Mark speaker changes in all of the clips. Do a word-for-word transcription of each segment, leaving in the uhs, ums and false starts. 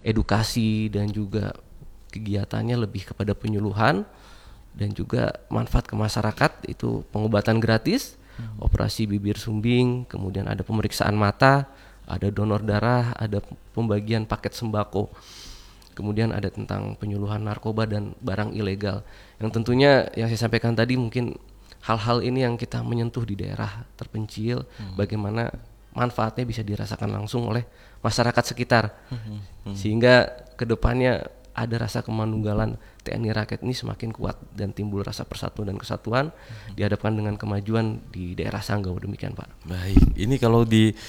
Speaker 1: edukasi dan juga kegiatannya lebih kepada penyuluhan dan juga manfaat ke masyarakat, itu pengobatan gratis, hmm. operasi bibir sumbing, kemudian ada pemeriksaan mata, ada donor darah, ada pembagian paket sembako. Kemudian ada tentang penyuluhan narkoba dan barang ilegal. Yang tentunya yang saya sampaikan tadi mungkin hal-hal ini yang kita menyentuh di daerah terpencil, hmm. bagaimana manfaatnya bisa dirasakan langsung oleh masyarakat sekitar. Hmm. Hmm. Sehingga kedepannya ada rasa kemanunggalan T N I Rakyat ini semakin kuat dan timbul rasa persatuan dan kesatuan hmm. dihadapkan dengan kemajuan di daerah Sanggau. Demikian Pak.
Speaker 2: Baik, ini kalau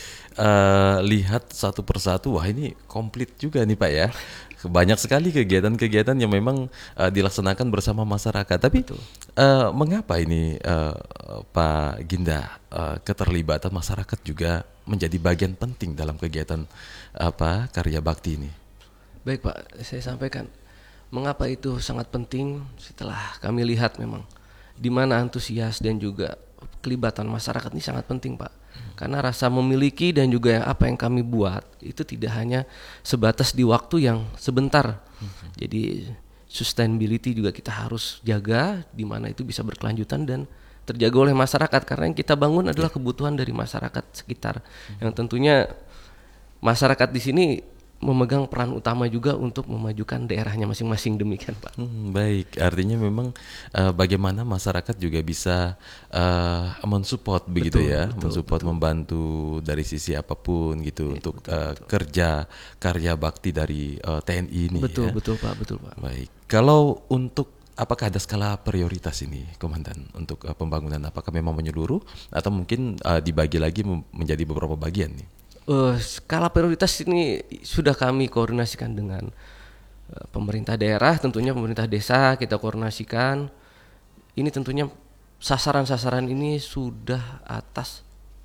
Speaker 2: dilihat uh, satu persatu, wah ini komplit juga nih Pak ya. Banyak sekali kegiatan-kegiatan yang memang uh, dilaksanakan bersama masyarakat. Tapi uh, mengapa ini uh, Pak Ginda uh, keterlibatan masyarakat juga menjadi bagian penting dalam kegiatan apa karya bakti ini?
Speaker 1: Baik Pak, saya sampaikan mengapa itu sangat penting setelah kami lihat memang di mana antusias dan juga kelibatan masyarakat ini sangat penting Pak. Hmm. Karena rasa memiliki dan juga yang apa yang kami buat itu tidak hanya sebatas di waktu yang sebentar. Hmm. Jadi sustainability juga kita harus jaga di mana itu bisa berkelanjutan dan terjaga oleh masyarakat, karena yang kita bangun adalah kebutuhan dari masyarakat sekitar. Hmm. Yang tentunya masyarakat di sini memegang peran utama juga untuk memajukan daerahnya masing-masing. Demikian Pak.
Speaker 2: Hmm, baik, artinya memang uh, bagaimana masyarakat juga bisa uh, mensupport begitu ya, betul, mensupport, betul. Membantu dari sisi apapun gitu ya, untuk betul, uh, betul. kerja karya bakti dari uh, T N I ini.
Speaker 1: Betul,
Speaker 2: ya.
Speaker 1: betul Pak, betul Pak.
Speaker 2: Baik, kalau untuk apakah ada skala prioritas ini, Komandan, untuk uh, pembangunan? Apakah memang menyeluruh atau mungkin uh, dibagi lagi menjadi beberapa bagian nih?
Speaker 1: Uh, skala prioritas ini sudah kami koordinasikan dengan uh, pemerintah daerah, tentunya pemerintah desa kita koordinasikan. Ini tentunya sasaran-sasaran ini sudah atas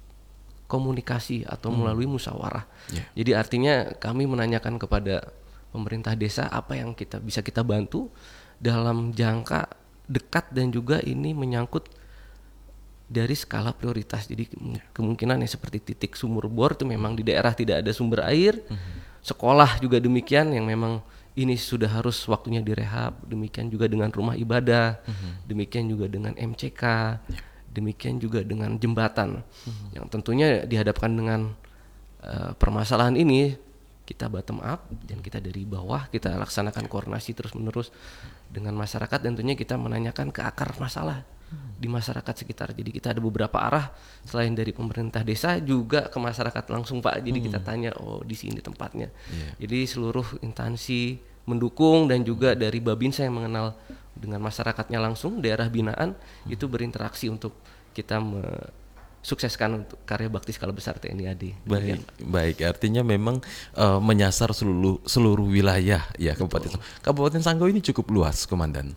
Speaker 1: komunikasi atau hmm. melalui musyawarah. Yeah. Jadi artinya kami menanyakan kepada pemerintah desa apa yang kita bisa kita bantu dalam jangka dekat dan juga ini menyangkut dari skala prioritas. Jadi kemungkinan yang seperti titik sumur bor itu memang di daerah tidak ada sumber air. Mm-hmm. Sekolah juga demikian yang memang ini sudah harus waktunya direhab. Demikian juga dengan rumah ibadah. Mm-hmm. Demikian juga dengan M C K. Yeah. Demikian juga dengan jembatan. Mm-hmm. Yang tentunya dihadapkan dengan uh, permasalahan ini kita bottom up dan kita dari bawah kita laksanakan koordinasi terus menerus dengan masyarakat dan tentunya kita menanyakan ke akar masalah di masyarakat sekitar. Jadi kita ada beberapa arah selain dari pemerintah desa juga ke masyarakat langsung Pak. Jadi hmm. kita tanya oh di sini tempatnya. Yeah. Jadi seluruh instansi mendukung dan juga dari Babinsa yang mengenal dengan masyarakatnya langsung daerah binaan hmm. itu berinteraksi untuk kita me- sukseskan untuk karya bakti skala besar T N I A D.
Speaker 2: Baik, baik. Artinya memang uh, menyasar seluruh seluruh wilayah ya Kabupaten. Kabupaten Sanggau ini cukup luas, Komandan.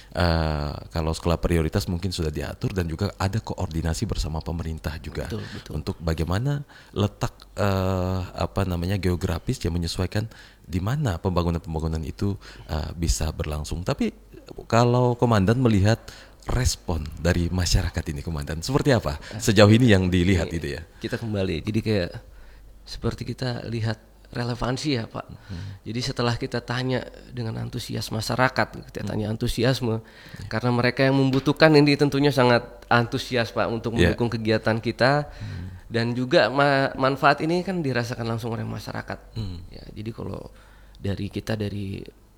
Speaker 2: Uh, kalau skala prioritas mungkin sudah diatur dan juga ada koordinasi bersama pemerintah juga. Betul, betul. Untuk bagaimana letak uh, apa namanya geografis yang menyesuaikan di mana pembangunan-pembangunan itu uh, bisa berlangsung. Tapi kalau Komandan melihat respon dari masyarakat ini, Komandan, seperti apa sejauh ini yang dilihat itu ya?
Speaker 1: Kita kembali, jadi kayak seperti kita lihat relevansi ya Pak. Hmm. Jadi setelah kita tanya dengan antusias masyarakat, kita tanya antusiasme, hmm. karena mereka yang membutuhkan ini tentunya sangat antusias Pak untuk mendukung yeah. kegiatan kita, hmm. dan juga ma- manfaat ini kan dirasakan langsung oleh masyarakat. Hmm. Ya, jadi kalau dari kita dari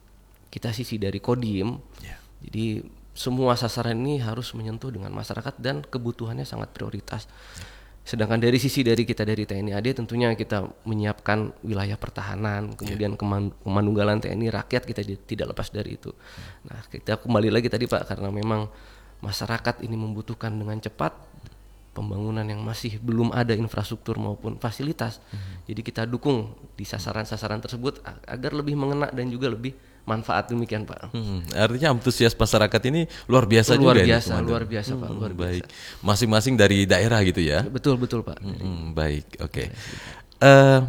Speaker 1: kita sisi dari Kodim, yeah. jadi semua sasaran ini harus menyentuh dengan masyarakat dan kebutuhannya sangat prioritas. Yeah. Sedangkan dari sisi dari kita dari T N I A D tentunya kita menyiapkan wilayah pertahanan, kemudian yeah. keman, kemanunggalan T N I Rakyat kita di, tidak lepas dari itu. Hmm. Nah kita kembali lagi tadi Pak, karena memang masyarakat ini membutuhkan dengan cepat pembangunan yang masih belum ada infrastruktur maupun fasilitas. Hmm. Jadi kita dukung di sasaran-sasaran tersebut agar lebih mengena dan juga lebih manfaat. Demikian Pak.
Speaker 2: Hmm, artinya antusias masyarakat ini luar biasa luar juga
Speaker 1: biasa,
Speaker 2: ya,
Speaker 1: luar biasa Pak,
Speaker 2: hmm,
Speaker 1: luar biasa.
Speaker 2: Baik, masing-masing dari daerah gitu ya.
Speaker 1: Betul betul Pak.
Speaker 2: Hmm, baik, oke. Okay. Uh,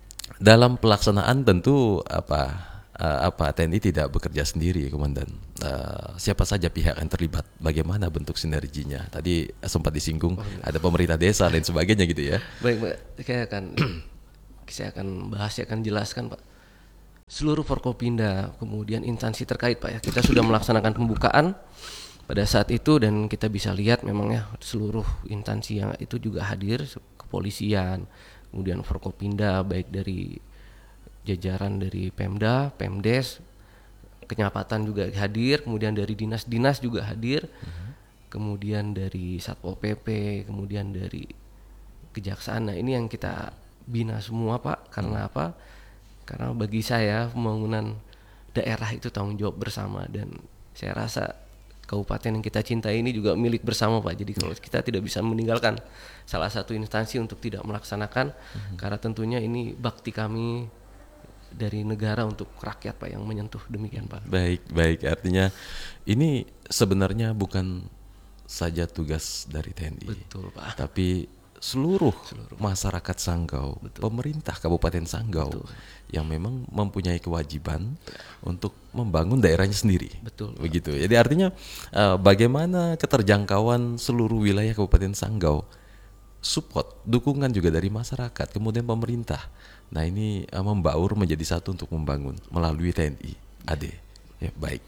Speaker 2: dalam pelaksanaan tentu apa uh, apa T N I tidak bekerja sendiri, Komandan. Uh, siapa saja pihak yang terlibat? Bagaimana bentuk sinerginya? Tadi sempat disinggung oh, ada pemerintah desa dan sebagainya gitu ya.
Speaker 1: Baik Pak, saya akan saya akan bahas, saya akan jelaskan Pak. Seluruh Forkopimda, kemudian instansi terkait Pak ya, kita sudah melaksanakan pembukaan pada saat itu dan kita bisa lihat memang ya seluruh instansi yang itu juga hadir, kepolisian, kemudian Forkopimda baik dari jajaran dari Pemda, Pemdes, Kenyapatan juga hadir, kemudian dari dinas-dinas juga hadir, uh-huh. kemudian dari Satpol P P, kemudian dari Kejaksaan. Nah ini yang kita bina semua Pak, karena uh-huh. apa? Karena bagi saya pembangunan daerah itu tanggung jawab bersama dan saya rasa kabupaten yang kita cintai ini juga milik bersama Pak. Jadi kalau kita tidak bisa meninggalkan salah satu instansi untuk tidak melaksanakan, uh-huh. karena tentunya ini bakti kami dari negara untuk rakyat Pak yang menyentuh, demikian Pak.
Speaker 2: Baik, baik. Artinya ini sebenarnya bukan saja tugas dari T N I.
Speaker 1: Betul Pak.
Speaker 2: Tapi seluruh, seluruh. masyarakat Sanggau, Betul. pemerintah Kabupaten Sanggau Betul. yang memang mempunyai kewajiban Betul. untuk membangun daerahnya sendiri.
Speaker 1: Betul.
Speaker 2: Begitu. Jadi artinya uh, bagaimana keterjangkauan seluruh wilayah Kabupaten Sanggau, support, dukungan juga dari masyarakat, kemudian pemerintah. Nah ini uh, membaur menjadi satu untuk membangun melalui T N I A D. Ya, baik.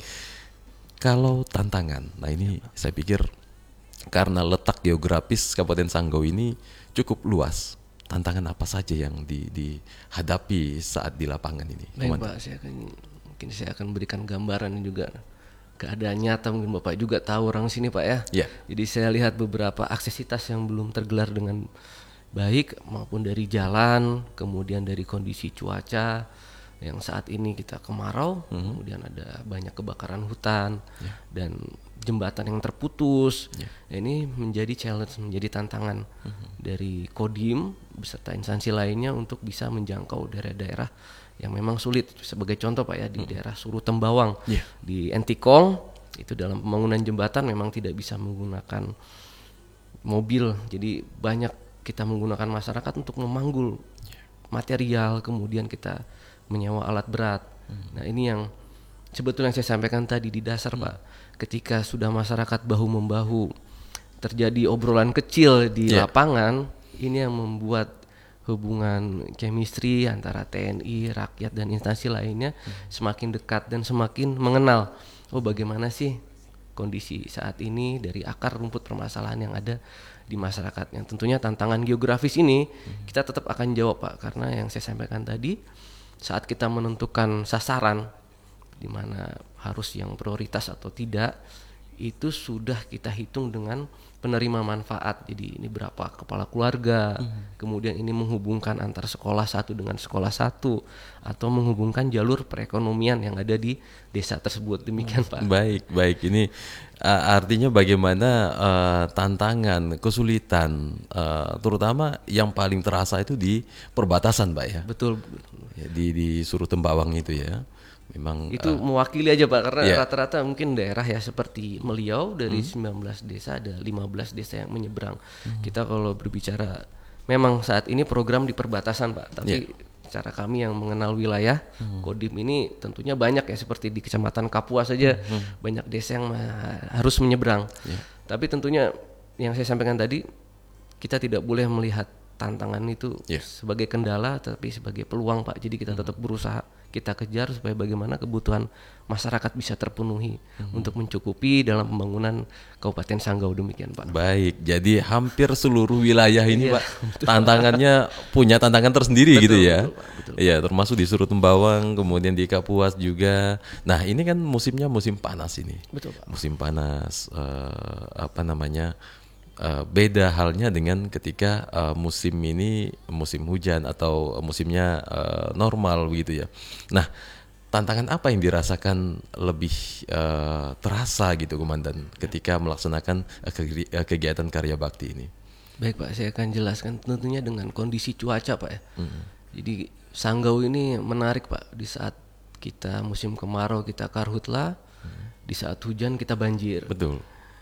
Speaker 2: Kalau tantangan, nah ini ya, saya pikir karena letak geografis Kabupaten Sanggau ini cukup luas. Tantangan apa saja yang di, dihadapi saat di lapangan ini?
Speaker 1: Baik Pak, saya akan, mungkin saya akan berikan gambaran juga keadaan nyata, mungkin Bapak juga tahu orang sini Pak ya.
Speaker 2: Yeah.
Speaker 1: Jadi saya lihat beberapa aksesitas yang belum tergelar dengan baik, maupun dari jalan, kemudian dari kondisi cuaca yang saat ini kita kemarau, mm-hmm. kemudian ada banyak kebakaran hutan yeah. dan jembatan yang terputus. Yeah. Ini menjadi challenge, menjadi tantangan mm-hmm. dari Kodim beserta instansi lainnya untuk bisa menjangkau daerah-daerah yang memang sulit. Sebagai contoh Pak ya, di mm-hmm. daerah Suru Tembawang, yeah. di Entikong itu dalam pembangunan jembatan memang tidak bisa menggunakan mobil, jadi banyak kita menggunakan masyarakat untuk memanggul yeah. material, kemudian kita menyewa alat berat. Mm-hmm. Nah ini yang sebetulnya saya sampaikan tadi di dasar mm-hmm. Pak, ketika sudah masyarakat bahu-membahu, terjadi obrolan kecil di yeah. lapangan, ini yang membuat hubungan chemistry antara T N I, rakyat dan instansi lainnya hmm. semakin dekat dan semakin mengenal, oh bagaimana sih kondisi saat ini dari akar rumput permasalahan yang ada di masyarakat. Yang tentunya tantangan geografis ini hmm. kita tetap akan jawab Pak, karena yang saya sampaikan tadi, saat kita menentukan sasaran di mana harus yang prioritas atau tidak, itu sudah kita hitung dengan penerima manfaat. Jadi ini berapa kepala keluarga, mm. kemudian ini menghubungkan antar sekolah satu dengan sekolah satu, atau menghubungkan jalur perekonomian yang ada di desa tersebut. Demikian Pak.
Speaker 2: Baik, baik. Ini uh, artinya bagaimana uh, tantangan, kesulitan, uh, terutama yang paling terasa itu di perbatasan Pak ya.
Speaker 1: Betul.
Speaker 2: Ya, di di Suru Tembawang itu ya. Memang
Speaker 1: itu uh, mewakili aja Pak, karena yeah. rata-rata mungkin daerah ya seperti Meliau dari hmm. sembilan belas desa ada lima belas desa yang menyeberang. Hmm. Kita kalau berbicara memang saat ini program di perbatasan Pak, tapi yeah. cara kami yang mengenal wilayah hmm. Kodim ini tentunya banyak ya, seperti di Kecamatan Kapuas saja hmm. banyak desa yang ma- harus menyeberang. Yeah. Tapi tentunya yang saya sampaikan tadi, kita tidak boleh melihat tantangan itu yeah. sebagai kendala, tapi sebagai peluang Pak. Jadi kita tetap berusaha, kita kejar supaya bagaimana kebutuhan masyarakat bisa terpenuhi hmm. untuk mencukupi dalam pembangunan Kabupaten Sanggau. Demikian Pak.
Speaker 2: Baik, jadi hampir seluruh wilayah ini iya, Pak tantangannya punya tantangan tersendiri betul, gitu ya. Iya, termasuk di Suru Tembawang, kemudian di Kapuas juga. Nah ini kan musimnya musim panas ini.
Speaker 1: Betul Pak.
Speaker 2: Musim panas, uh, apa namanya? Uh, beda halnya dengan ketika uh, musim ini musim hujan atau musimnya uh, normal begitu ya. Nah, tantangan apa yang dirasakan lebih uh, terasa gitu Komandan ketika melaksanakan uh, ke- uh, kegiatan karya bakti ini?
Speaker 1: Baik Pak, saya akan jelaskan tentunya dengan kondisi cuaca Pak ya. Mm-hmm. Jadi Sanggau ini menarik Pak, di saat kita musim kemarau kita karhutla, mm-hmm. di saat hujan kita banjir.
Speaker 2: Betul.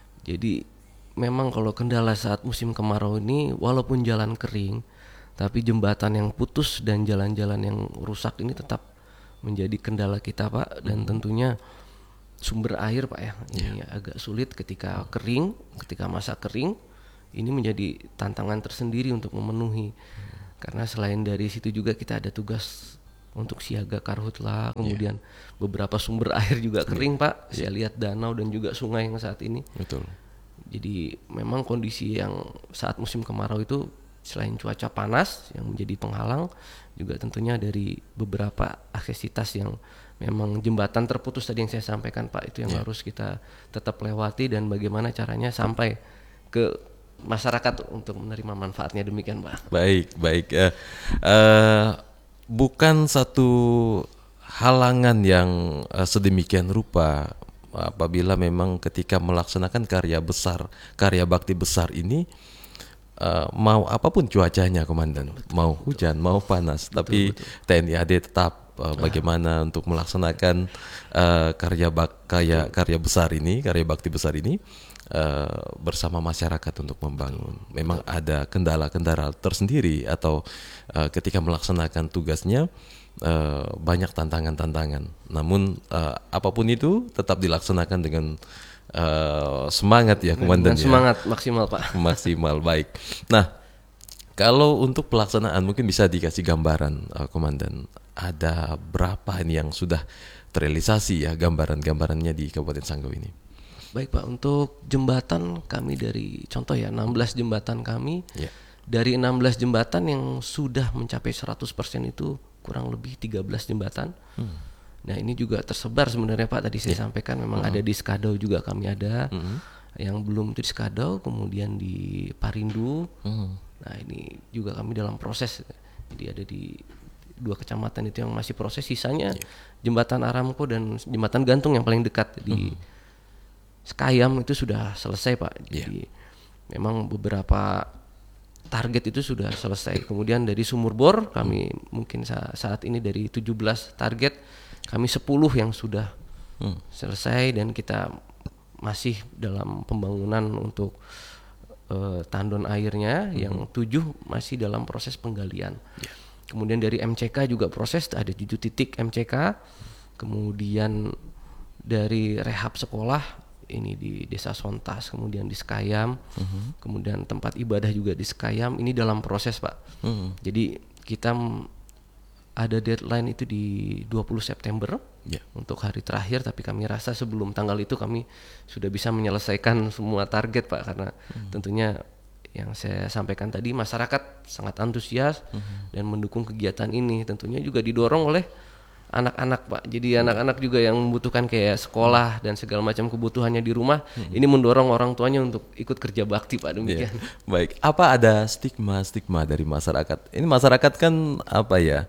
Speaker 1: Jadi memang kalau kendala saat musim kemarau ini, walaupun jalan kering, tapi jembatan yang putus dan jalan-jalan yang rusak ini tetap menjadi kendala kita Pak. Dan tentunya sumber air Pak ya, ini yeah. agak sulit ketika kering, ketika masa kering, ini menjadi tantangan tersendiri untuk memenuhi. Karena selain dari situ juga kita ada tugas untuk siaga karhutla, kemudian yeah. beberapa sumber air juga kering yeah. Pak. Saya yeah. lihat danau dan juga sungai yang saat ini.
Speaker 2: Betul.
Speaker 1: Jadi memang kondisi yang saat musim kemarau itu selain cuaca panas yang menjadi penghalang, juga tentunya dari beberapa aksesitas yang memang jembatan terputus tadi yang saya sampaikan Pak, itu yang yeah. harus kita tetap lewati dan bagaimana caranya sampai ke masyarakat untuk menerima manfaatnya, demikian Pak.
Speaker 2: Baik, baik. Uh, uh, bukan satu halangan yang uh, sedemikian rupa apabila memang ketika melaksanakan karya besar, karya bakti besar ini, uh, mau apapun cuacanya Komandan, betul, mau betul. hujan, mau panas, betul, tapi betul. T N I A D tetap uh, bagaimana ah. untuk melaksanakan uh, karya bak karya karya besar ini, karya bakti besar ini uh, bersama masyarakat untuk membangun. Memang ada kendala-kendala tersendiri atau uh, ketika melaksanakan tugasnya uh, banyak tantangan-tantangan. Namun uh, apapun itu tetap dilaksanakan dengan uh, semangat ya Komandan.
Speaker 1: Dengan semangat ya. Maksimal Pak.
Speaker 2: Maksimal, baik. Nah, kalau untuk pelaksanaan mungkin bisa dikasih gambaran uh, Komandan, ada berapa ini yang sudah terrealisasi ya gambaran-gambarannya di Kabupaten Sanggau ini?
Speaker 1: Baik Pak, untuk jembatan kami dari contoh ya enam belas jembatan kami, yeah. dari enam belas jembatan yang sudah mencapai seratus persen itu kurang lebih tiga belas jembatan. Hmm. Nah ini juga tersebar sebenarnya Pak, tadi saya yeah. sampaikan memang uh-huh. ada di Skadau juga kami ada, uh-huh. yang belum itu di Skadau, kemudian di Parindu. Uh-huh. Nah ini juga kami dalam proses, jadi ada di dua kecamatan itu yang masih proses, sisanya yeah. jembatan Aramco dan jembatan gantung yang paling dekat di uh-huh. Sekayam itu sudah selesai Pak. Jadi yeah. memang beberapa target itu sudah selesai. Kemudian dari sumur bor kami hmm. mungkin sa- saat ini dari tujuh belas target kami sepuluh yang sudah hmm. selesai, dan kita masih dalam pembangunan untuk uh, tandon airnya, hmm. yang tujuh masih dalam proses penggalian. Yeah. Kemudian dari M C K juga proses, ada tujuh titik M C K. Kemudian dari rehab sekolah ini di Desa Sontas, kemudian di Sekayam, uh-huh. kemudian tempat ibadah juga di Sekayam, ini dalam proses Pak. Uh-huh. Jadi kita m- ada deadline itu di dua puluh September yeah. untuk hari terakhir, tapi kami rasa sebelum tanggal itu kami sudah bisa menyelesaikan semua target Pak, karena uh-huh. tentunya yang saya sampaikan tadi masyarakat sangat antusias uh-huh. dan mendukung kegiatan ini, tentunya juga didorong oleh anak-anak Pak. Jadi anak-anak juga yang membutuhkan kayak sekolah dan segala macam kebutuhannya di rumah, hmm. ini mendorong orang tuanya untuk ikut kerja bakti Pak, demikian.
Speaker 2: Yeah. Baik, apa ada stigma-stigma dari masyarakat? Ini masyarakat kan apa ya,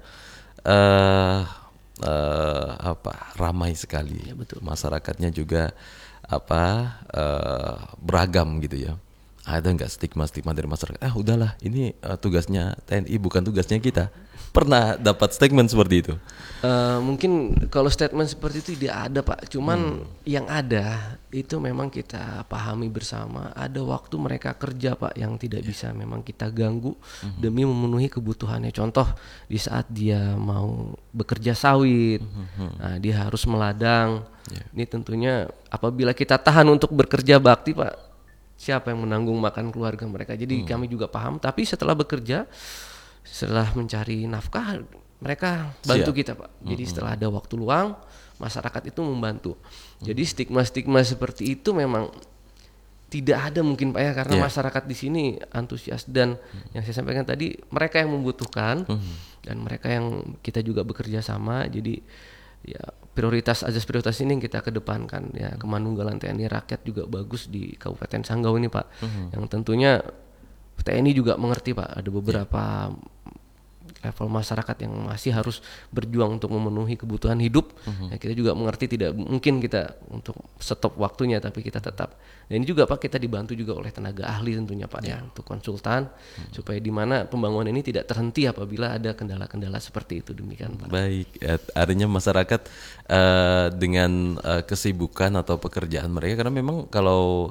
Speaker 2: uh, uh, apa ramai sekali. Ya, betul. Masyarakatnya juga apa uh, beragam gitu ya. Ada nggak stigma-stigma dari masyarakat? Ah udahlah, ini uh, tugasnya T N I bukan tugasnya kita. Pernah dapat statement seperti itu?
Speaker 1: Uh, mungkin kalau statement seperti itu tidak ada Pak. Cuman hmm. yang ada itu memang kita pahami bersama. Ada waktu mereka kerja Pak yang tidak yeah. bisa memang kita ganggu hmm. demi memenuhi kebutuhannya. Contoh di saat dia mau bekerja sawit, hmm. nah, dia harus meladang. Yeah. Ini tentunya apabila kita tahan untuk bekerja bakti Pak, siapa yang menanggung makan keluarga mereka? Jadi hmm. kami juga paham. Tapi setelah bekerja, setelah mencari nafkah, mereka bantu Siap. kita Pak. Jadi hmm. setelah ada waktu luang, masyarakat itu membantu. Hmm. Jadi stigma-stigma seperti itu memang tidak ada mungkin Pak ya, karena yeah. masyarakat di sini antusias, dan hmm. yang saya sampaikan tadi mereka yang membutuhkan hmm. dan mereka yang kita juga bekerja sama. Jadi ya prioritas azas prioritas ini yang kita kedepankan ya, kemanunggalan T N I rakyat juga bagus di Kabupaten Sanggau ini Pak. Mm-hmm. Yang tentunya T N I juga mengerti Pak, ada beberapa yeah. level masyarakat yang masih harus berjuang untuk memenuhi kebutuhan hidup. Mm-hmm. Ya, kita juga mengerti tidak mungkin kita untuk stop waktunya, tapi kita tetap. Dan ini juga Pak, kita dibantu juga oleh tenaga ahli tentunya Pak yeah. ya, untuk konsultan mm-hmm. supaya di mana pembangunan ini tidak terhenti apabila ada kendala-kendala seperti itu, demikian Pak.
Speaker 2: Baik, artinya masyarakat uh, dengan uh, kesibukan atau pekerjaan mereka, karena memang kalau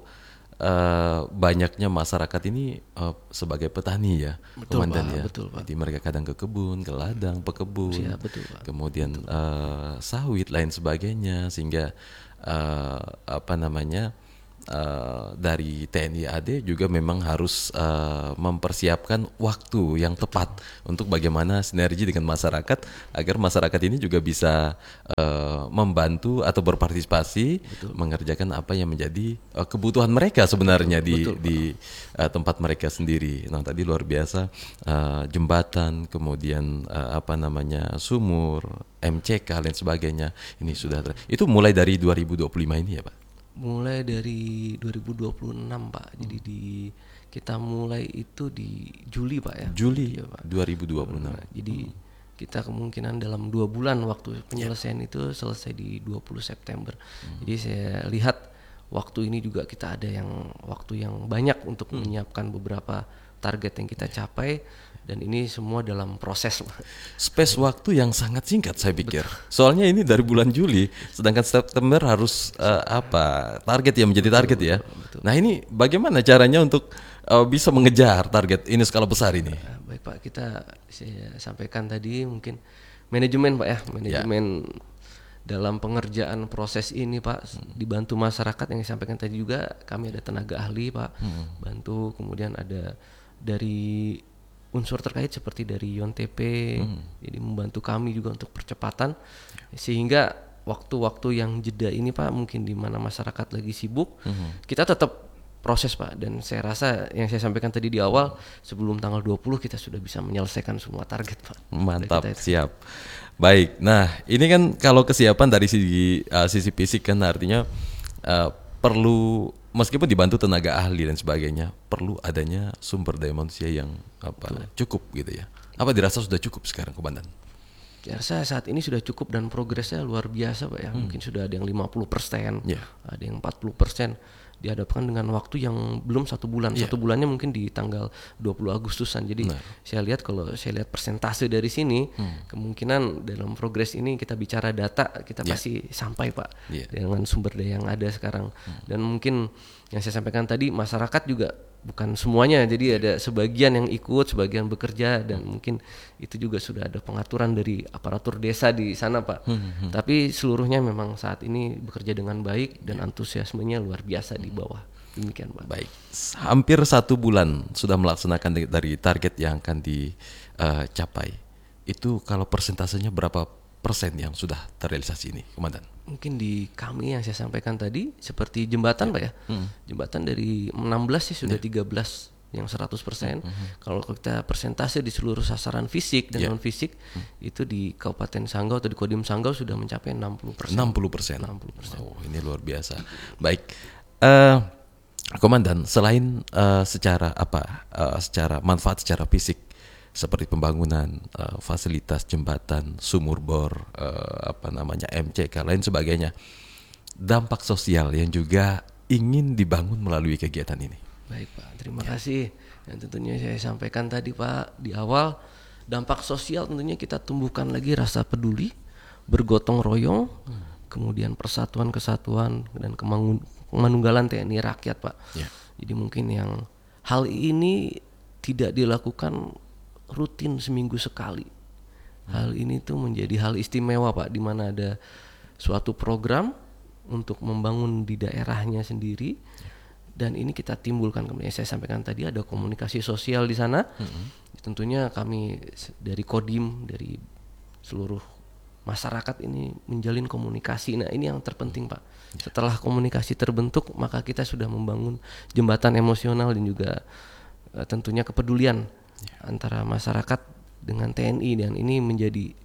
Speaker 2: Uh, banyaknya masyarakat ini uh, sebagai petani ya,
Speaker 1: betul,
Speaker 2: Komandan
Speaker 1: Pak,
Speaker 2: ya.
Speaker 1: Betul, Pak.
Speaker 2: Jadi mereka kadang ke kebun, ke ladang, pekebun,
Speaker 1: Siap, betul, Pak.
Speaker 2: kemudian uh, sawit lain sebagainya, sehingga uh, apa namanya uh, dari T N I A D juga memang harus uh, mempersiapkan waktu yang tepat untuk bagaimana sinergi dengan masyarakat agar masyarakat ini juga bisa uh, membantu atau berpartisipasi betul. mengerjakan apa yang menjadi uh, kebutuhan mereka sebenarnya betul, di betul, di uh, tempat mereka sendiri. Nah, tadi luar biasa uh, jembatan, kemudian uh, apa namanya sumur, M C K dan sebagainya. Ini sudah ter- itu mulai dari dua ribu dua puluh lima ini ya, Pak.
Speaker 1: Mulai dari dua ribu dua puluh enam, Pak. Jadi di kita mulai itu di Juli, Pak ya.
Speaker 2: Juli
Speaker 1: ya, Pak.
Speaker 2: dua ribu dua puluh enam.
Speaker 1: Jadi hmm. kita kemungkinan dalam dua bulan waktu penyelesaian yeah. itu selesai di dua puluh September. Hmm. Jadi saya lihat waktu ini juga kita ada yang waktu yang banyak untuk hmm. menyiapkan beberapa target yang kita capai. Dan ini semua dalam proses.
Speaker 2: Space waktu yang sangat singkat saya pikir. Betul. Soalnya ini dari bulan Juli, sedangkan September harus uh, apa target ya menjadi target ya. Betul. Nah ini bagaimana caranya untuk uh, bisa mengejar target ini skala besar ini?
Speaker 1: Uh, baik Pak, kita saya sampaikan tadi mungkin manajemen Pak ya, manajemen ya. Dalam pengerjaan proses ini Pak hmm. dibantu masyarakat yang disampaikan tadi juga kami ada tenaga ahli Pak, hmm. bantu kemudian ada dari unsur terkait seperti dari YonTP, hmm. jadi membantu kami juga untuk percepatan sehingga waktu-waktu yang jeda ini Pak mungkin di mana masyarakat lagi sibuk, hmm. kita tetap proses Pak dan saya rasa yang saya sampaikan tadi di awal sebelum tanggal dua puluh kita sudah bisa menyelesaikan semua target Pak.
Speaker 2: Mantap, siap. Baik. Nah, ini kan kalau kesiapan dari sisi uh, sisi fisik kan artinya uh, perlu meskipun dibantu tenaga ahli dan sebagainya, perlu adanya sumber daya manusia yang apa Betul. cukup gitu ya. Apa dirasa sudah cukup sekarang, Komandan?
Speaker 1: Ya, saya saat ini sudah cukup dan progresnya luar biasa Pak ya. Hmm. Mungkin sudah ada yang lima puluh persen, yeah. ada yang empat puluh persen. Dihadapkan dengan waktu yang belum satu bulan. Yeah. Satu bulannya mungkin di tanggal dua puluh Agustusan. Jadi nah. saya lihat kalau saya lihat persentase dari sini, hmm. kemungkinan dalam progres ini kita bicara data, kita yeah. pasti sampai Pak yeah. dengan sumber daya yang ada sekarang. Hmm. Dan mungkin yang saya sampaikan tadi, masyarakat juga bukan semuanya. Jadi ada sebagian yang ikut, sebagian bekerja, dan hmm. mungkin itu juga sudah ada pengaturan dari aparatur desa di sana Pak. Hmm. Hmm. Tapi seluruhnya memang saat ini bekerja dengan baik dan antusiasmenya luar biasa di bawah. Demikian Pak.
Speaker 2: Baik, hampir satu bulan sudah melaksanakan dari target yang akan dicapai. Uh, itu kalau persentasenya berapa persen yang sudah terrealisasi ini, Komandan?
Speaker 1: Mungkin di kami yang saya sampaikan tadi seperti jembatan ya. Pak ya. Hmm. Jembatan dari enam belas sih sudah ya. tiga belas yang seratus persen. Mm-hmm. Kalau kita persentase di seluruh sasaran fisik dan yeah. non fisik mm. itu di Kabupaten Sanggau atau di Kodim Sanggau sudah mencapai enam puluh persen.
Speaker 2: enam puluh persen. enam puluh persen. Oh, ini luar biasa. Baik. Uh, Komandan, selain uh, secara apa? Uh, secara manfaat secara fisik seperti pembangunan uh, fasilitas jembatan, sumur bor, uh, apa namanya M C K lain sebagainya. Dampak sosial yang juga ingin dibangun melalui kegiatan ini.
Speaker 1: Baik Pak, terima ya. kasih. Dan tentunya saya sampaikan tadi Pak di awal, dampak sosial tentunya kita tumbuhkan lagi rasa peduli, bergotong royong, hmm. kemudian persatuan kesatuan dan kemanunggalan T N I rakyat Pak. Ya. Jadi mungkin yang hal ini tidak dilakukan rutin seminggu sekali. Hal hmm. ini tuh menjadi hal istimewa Pak, di mana ada suatu program untuk membangun di daerahnya sendiri. Ya. Dan ini kita timbulkan, kemudian saya sampaikan tadi ada komunikasi sosial di sana. Mm-hmm. Tentunya kami dari Kodim, dari seluruh masyarakat ini menjalin komunikasi. Nah ini yang terpenting Pak. Yeah. Setelah komunikasi terbentuk, maka kita sudah membangun jembatan emosional dan juga uh, tentunya kepedulian yeah. antara masyarakat dengan T N I. Dan ini menjadi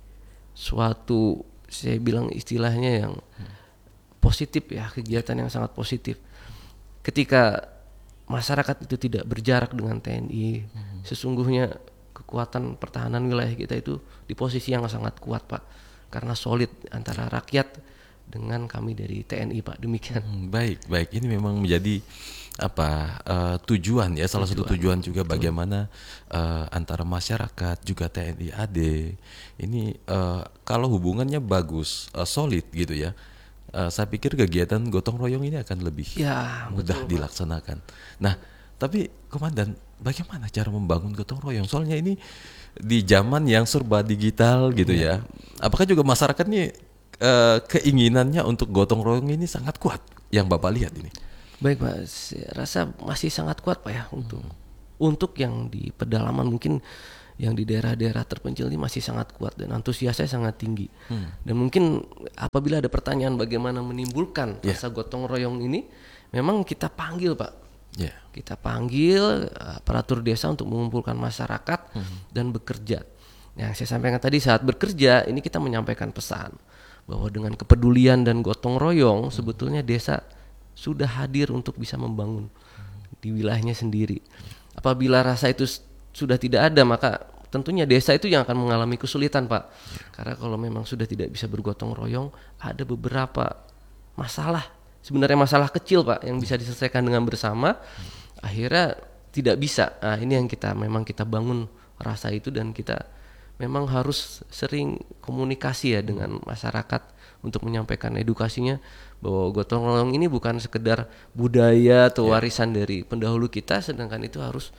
Speaker 1: suatu, saya bilang istilahnya yang hmm. positif ya, kegiatan yang sangat positif. Ketika masyarakat itu tidak berjarak dengan T N I, hmm. sesungguhnya kekuatan pertahanan wilayah kita itu di posisi yang sangat kuat Pak, karena solid antara rakyat dengan kami dari T N I Pak. Demikian. Hmm,
Speaker 2: baik, baik. Ini memang menjadi apa uh, tujuan ya, salah tujuan. satu tujuan juga Betul. bagaimana uh, antara masyarakat juga T N I A D ini uh, kalau hubungannya bagus, uh, solid gitu ya. Uh, saya pikir kegiatan gotong royong ini akan lebih
Speaker 1: ya,
Speaker 2: mudah betul, dilaksanakan. Pak. Nah, tapi Komandan, bagaimana cara membangun gotong royong? Soalnya ini di zaman yang serba digital gitu ya. ya. Apakah juga masyarakat nih uh, keinginannya untuk gotong royong ini sangat kuat yang Bapak lihat ini?
Speaker 1: Baik Pak, saya rasa masih sangat kuat Pak ya untuk untuk yang di pedalaman, mungkin yang di daerah-daerah terpencil ini masih sangat kuat dan antusiasnya sangat tinggi. Hmm. Dan mungkin apabila ada pertanyaan bagaimana menimbulkan
Speaker 2: Yeah.
Speaker 1: rasa gotong royong ini, memang kita panggil Pak.
Speaker 2: Yeah.
Speaker 1: Kita panggil uh, aparatur desa untuk mengumpulkan masyarakat hmm. dan bekerja. Yang saya sampaikan tadi, saat bekerja ini kita menyampaikan pesan bahwa dengan kepedulian dan gotong royong hmm. sebetulnya desa sudah hadir untuk bisa membangun di wilayahnya sendiri. Apabila rasa itu s- sudah tidak ada, maka tentunya desa itu yang akan mengalami kesulitan Pak. Karena kalau memang sudah tidak bisa bergotong royong, ada beberapa masalah, sebenarnya masalah kecil Pak, yang bisa diselesaikan dengan bersama, akhirnya tidak bisa. Nah ini yang kita memang kita bangun rasa itu, dan kita memang harus sering komunikasi ya dengan masyarakat untuk menyampaikan edukasinya bahwa gotong royong ini bukan sekedar budaya atau warisan dari pendahulu kita, sedangkan itu harus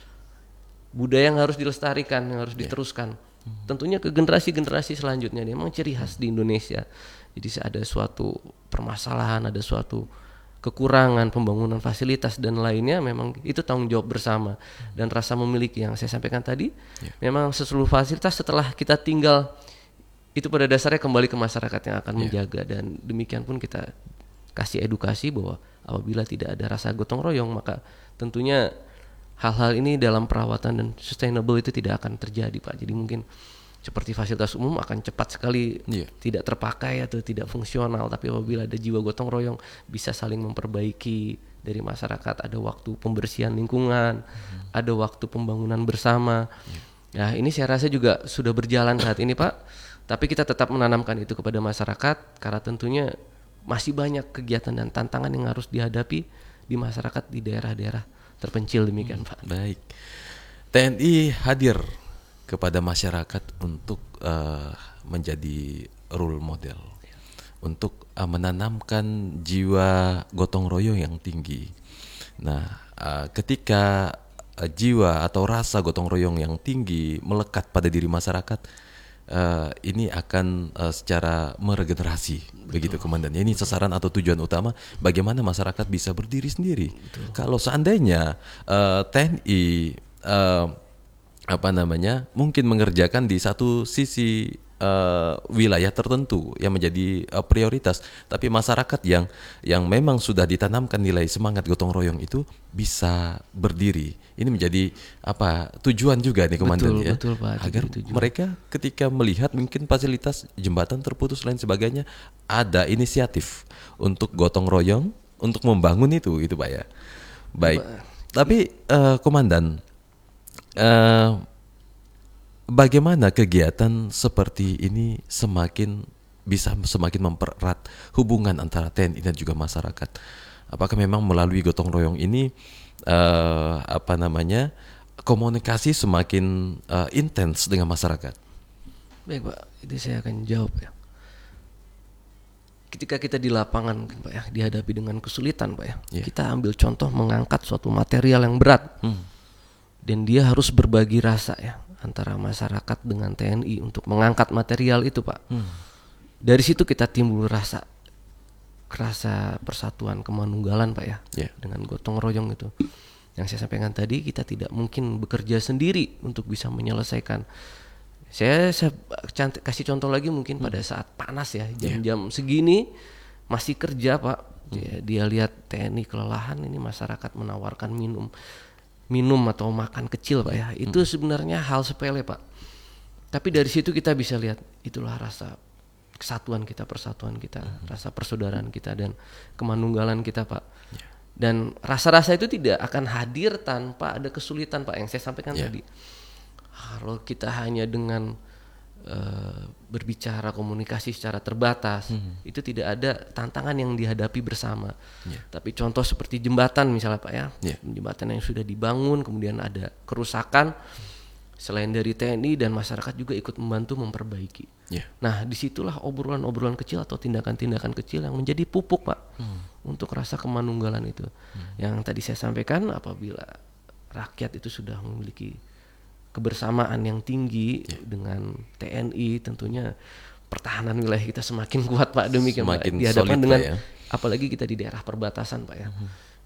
Speaker 1: budaya yang harus dilestarikan, yang harus diteruskan. Tentunya ke generasi-generasi selanjutnya. Dia memang ciri khas di Indonesia. Jadi ada suatu permasalahan, ada suatu kekurangan pembangunan fasilitas dan lainnya, memang itu tanggung jawab bersama. Dan rasa memiliki yang saya sampaikan tadi, memang seluruh fasilitas setelah kita tinggal itu pada dasarnya kembali ke masyarakat yang akan menjaga. Dan demikian pun kita kasih edukasi bahwa apabila tidak ada rasa gotong royong, maka tentunya hal-hal ini dalam perawatan dan sustainable itu tidak akan terjadi Pak. Jadi mungkin seperti fasilitas umum akan cepat sekali yeah. tidak terpakai atau tidak fungsional. Tapi apabila ada jiwa gotong royong, bisa saling memperbaiki dari masyarakat. Ada waktu pembersihan lingkungan, hmm. ada waktu pembangunan bersama. Yeah. Nah ini saya rasa juga sudah berjalan saat ini Pak. Tapi kita tetap menanamkan itu kepada masyarakat, karena tentunya masih banyak kegiatan dan tantangan yang harus dihadapi di masyarakat di daerah-daerah terpencil, demikian Pak.
Speaker 2: Baik, T N I hadir kepada masyarakat untuk uh, menjadi role model, ya. Untuk uh, menanamkan jiwa gotong royong yang tinggi. Nah, uh, ketika uh, jiwa atau rasa gotong royong yang tinggi melekat pada diri masyarakat, Uh, ini akan uh, secara meregenerasi. Betul. Begitu Komandan. Ini sasaran atau tujuan utama bagaimana masyarakat bisa berdiri sendiri. Betul. Kalau seandainya uh, T N I uh, apa namanya mungkin mengerjakan di satu sisi uh, wilayah tertentu yang menjadi uh, prioritas, tapi masyarakat yang yang memang sudah ditanamkan nilai semangat gotong royong itu bisa berdiri. Ini menjadi apa tujuan juga nih Komandan,
Speaker 1: betul,
Speaker 2: ya,
Speaker 1: betul, Pak,
Speaker 2: agar mereka ketika melihat mungkin fasilitas jembatan terputus lain sebagainya, ada inisiatif untuk gotong royong untuk membangun itu, itu Pak ya. Baik, Pak. Tapi uh, Komandan, uh, bagaimana kegiatan seperti ini semakin bisa semakin mempererat hubungan antara T N I dan juga masyarakat? Apakah memang melalui gotong royong ini Uh, apa namanya komunikasi semakin uh, intens dengan masyarakat?
Speaker 1: Baik Pak, itu saya akan jawab ya. Ketika kita di lapangan Pak ya, dihadapi dengan kesulitan Pak ya, yeah. kita ambil contoh mengangkat suatu material yang berat, hmm. dan dia harus berbagi rasa ya antara masyarakat dengan T N I untuk mengangkat material itu Pak. Hmm. Dari situ kita timbul rasa rasa persatuan kemanunggalan Pak ya, yeah. dengan gotong royong itu. Yang saya sampaikan tadi, kita tidak mungkin bekerja sendiri untuk bisa menyelesaikan. Saya, saya cantik, kasih contoh lagi mungkin hmm. pada saat panas ya, jam-jam yeah. segini masih kerja Pak. Hmm. Dia, dia lihat T N I kelelahan, ini masyarakat menawarkan minum, minum atau makan kecil Pak ya. Itu hmm. sebenarnya hal sepele Pak. Tapi dari situ kita bisa lihat itulah rasa kesatuan kita, persatuan kita, uh-huh. rasa persaudaraan kita dan kemanunggalan kita Pak. Yeah. Dan rasa-rasa itu tidak akan hadir tanpa ada kesulitan Pak, yang saya sampaikan yeah. tadi. Kalau kita hanya dengan uh, berbicara komunikasi secara terbatas, uh-huh. itu tidak ada tantangan yang dihadapi bersama. Yeah. Tapi contoh seperti jembatan misalnya Pak ya, yeah. jembatan yang sudah dibangun kemudian ada kerusakan, selain dari T N I dan masyarakat juga ikut membantu memperbaiki. Yeah. Nah disitulah obrolan-obrolan kecil atau tindakan-tindakan kecil yang menjadi pupuk Pak hmm. untuk rasa kemanunggalan itu. Hmm. Yang tadi saya sampaikan, apabila rakyat itu sudah memiliki kebersamaan yang tinggi yeah. dengan T N I, tentunya pertahanan wilayah kita semakin kuat Pak, demikian Pak. Dihadapkan dengan ya. Apalagi kita di daerah perbatasan Pak ya. Hmm.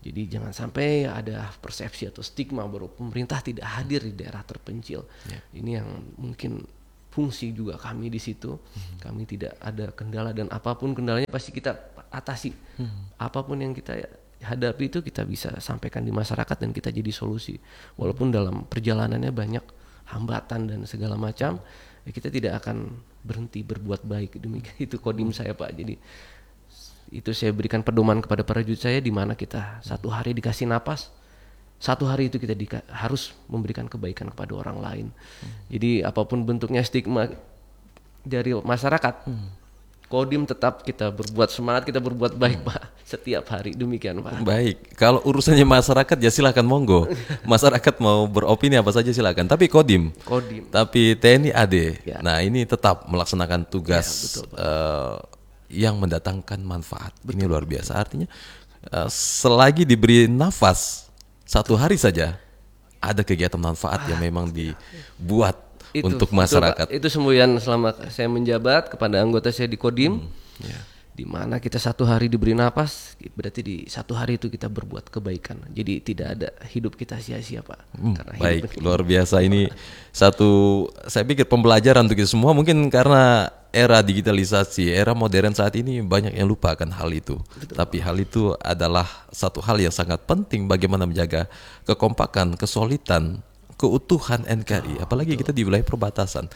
Speaker 1: Jadi jangan sampai ada persepsi atau stigma bahwa pemerintah tidak hadir di daerah terpencil.
Speaker 2: Ya.
Speaker 1: Ini yang mungkin fungsi juga kami di situ. Hmm. Kami tidak ada kendala dan apapun kendalanya pasti kita atasi. Hmm. Apapun yang kita hadapi itu kita bisa sampaikan di masyarakat dan kita jadi solusi. Walaupun dalam perjalanannya banyak hambatan dan segala macam, ya kita tidak akan berhenti berbuat baik. Demikian itu kodim saya Pak. Jadi itu saya berikan pedoman kepada prajurit saya di mana kita satu hari dikasih napas, satu hari itu kita dika- harus memberikan kebaikan kepada orang lain. Hmm. Jadi apapun bentuknya stigma dari masyarakat, hmm. kodim tetap kita berbuat semangat, kita berbuat baik hmm. Pak setiap hari. Demikian Pak.
Speaker 2: Baik, kalau urusannya masyarakat ya silakan monggo. Masyarakat mau beropini apa saja silakan. Tapi kodim,
Speaker 1: kodim.
Speaker 2: Tapi T N I A D,
Speaker 1: ya.
Speaker 2: Nah ini tetap melaksanakan tugas. Ya, betul, uh, yang mendatangkan manfaat. Betul. Ini luar biasa. Artinya uh, selagi diberi nafas satu hari saja ada kegiatan manfaat ah, yang memang dibuat itu, untuk masyarakat.
Speaker 1: Betul, itu semboyan selama saya menjabat kepada anggota saya di Kodim. Hmm, yeah. Di mana kita satu hari diberi nafas, berarti di satu hari itu kita berbuat kebaikan. Jadi tidak ada hidup kita sia-sia Pak.
Speaker 2: Hmm, karena baik, luar biasa ini satu. Saya pikir pembelajaran untuk kita semua mungkin karena era digitalisasi, era modern saat ini banyak yang lupa akan hal itu. Betul. Tapi hal itu adalah satu hal yang sangat penting bagaimana menjaga kekompakan, kesolidan, keutuhan N K R I. Oh, apalagi betul. Kita di wilayah perbatasan.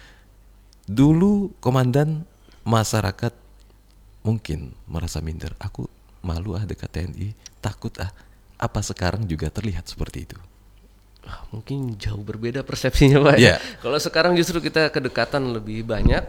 Speaker 2: Dulu komandan masyarakat mungkin merasa minder, aku malu ah dekat T N I, takut ah. Apa sekarang juga terlihat seperti itu?
Speaker 1: Ah, mungkin jauh berbeda persepsinya Pak. Yeah. Kalau sekarang justru kita kedekatan lebih banyak.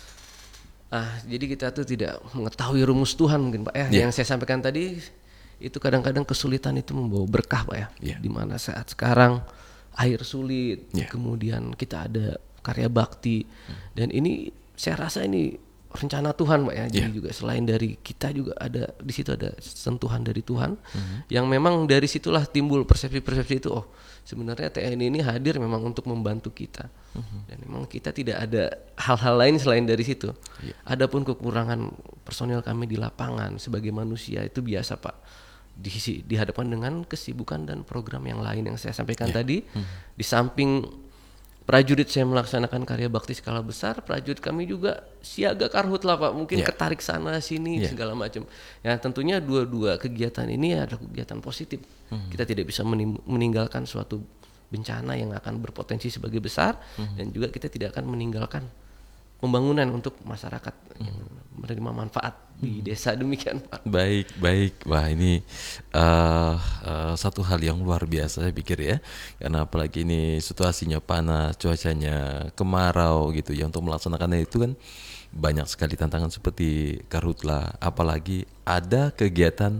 Speaker 1: Ah, jadi kita tuh tidak mengetahui rumus Tuhan mungkin Pak ya. Yeah. Yang saya sampaikan tadi itu kadang-kadang kesulitan itu membawa berkah Pak ya. Yeah. Di mana saat sekarang air sulit, yeah. kemudian kita ada karya bakti hmm. dan ini saya rasa ini rencana Tuhan Pak ya. Jadi yeah. juga selain dari kita juga ada di situ ada sentuhan dari Tuhan mm-hmm. yang memang dari situlah timbul persepsi-persepsi itu, oh sebenarnya T N I ini hadir memang untuk membantu kita mm-hmm. dan memang kita tidak ada hal-hal lain selain dari situ. Yeah. Adapun kekurangan personil kami di lapangan sebagai manusia itu biasa Pak. Di, dihadapkan dengan kesibukan dan program yang lain yang saya sampaikan yeah. tadi mm-hmm. di samping prajurit saya melaksanakan karya bakti skala besar, prajurit kami juga siaga karhutlah Pak, mungkin yeah. ketarik sana sini yeah. segala macam. Ya tentunya dua-dua kegiatan ini adalah kegiatan positif. Mm-hmm. Kita tidak bisa menim- meninggalkan suatu bencana yang akan berpotensi sebagai besar mm-hmm. dan juga kita tidak akan meninggalkan pembangunan untuk masyarakat mm-hmm. yang menerima manfaat di desa. Demikian Pak.
Speaker 2: Baik, baik. Wah ini uh, uh, satu hal yang luar biasa saya pikir ya. Karena apalagi ini situasinya panas, cuacanya kemarau gitu ya. Untuk melaksanakannya itu kan banyak sekali tantangan seperti karhutla. Apalagi ada kegiatan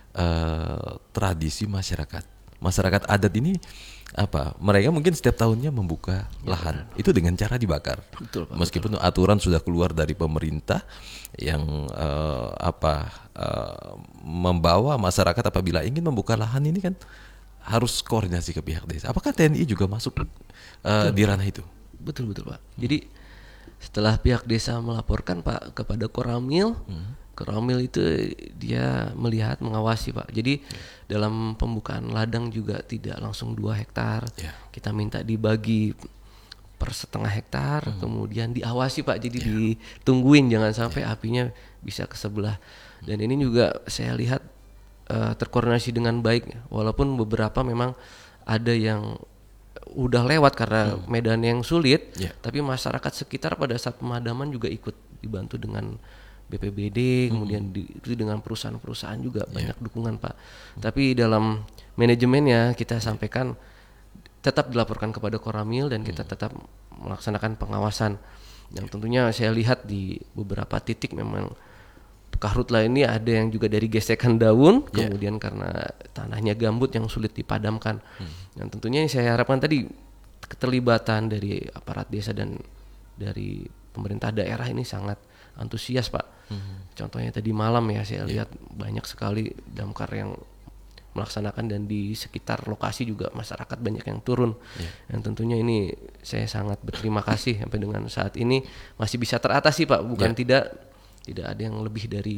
Speaker 2: uh, tradisi masyarakat. Masyarakat adat ini apa? Mereka mungkin setiap tahunnya membuka ya, lahan. Benar. Itu dengan cara dibakar. Betul, Pak, meskipun betul. Aturan sudah keluar dari pemerintah yang uh, apa uh, membawa masyarakat apabila ingin membuka lahan ini kan harus koordinasi ke pihak desa. Apakah T N I juga masuk uh, di ranah itu?
Speaker 1: Betul betul Pak. Hmm. Jadi setelah pihak desa melaporkan Pak kepada Koramil, hmm. Koramil itu dia melihat, mengawasi Pak. Jadi yeah. dalam pembukaan ladang juga tidak langsung dua hektar. Yeah. Kita minta dibagi per setengah hektar, hmm. kemudian diawasi Pak. Jadi yeah. ditungguin jangan sampai yeah. apinya bisa ke sebelah. Dan ini juga saya lihat uh, terkoordinasi dengan baik. Walaupun beberapa memang ada yang udah lewat karena hmm. medan yang sulit, yeah. tapi masyarakat sekitar pada saat pemadaman juga ikut dibantu dengan B P B D, hmm. kemudian di, itu dengan perusahaan-perusahaan juga yeah. banyak dukungan Pak. Hmm. Tapi dalam manajemennya kita sampaikan tetap dilaporkan kepada Koramil dan kita hmm. tetap melaksanakan pengawasan. Yang yeah. tentunya saya lihat di beberapa titik memang karhutla ini ada yang juga dari gesekan daun, yeah. kemudian karena tanahnya gambut yang sulit dipadamkan. Hmm. Dan tentunya yang saya harapkan tadi keterlibatan dari aparat desa dan dari pemerintah daerah ini sangat antusias Pak. Hmm. Contohnya tadi malam ya saya yeah. lihat banyak sekali damkar yang melaksanakan dan di sekitar lokasi juga masyarakat banyak yang turun. Yeah. Dan tentunya ini saya sangat berterima kasih sampai dengan saat ini masih bisa teratasi Pak. Bukan yeah. tidak tidak ada yang lebih dari